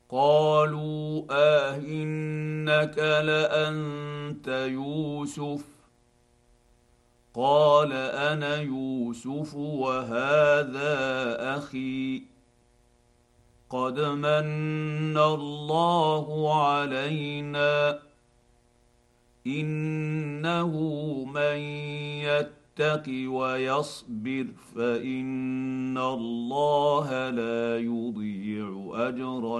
قالوا إنك لانت يوسف. قال انا يوسف وهذا اخي قد من الله علينا انه من يتق ويصبر فان الله لا يضيع اجر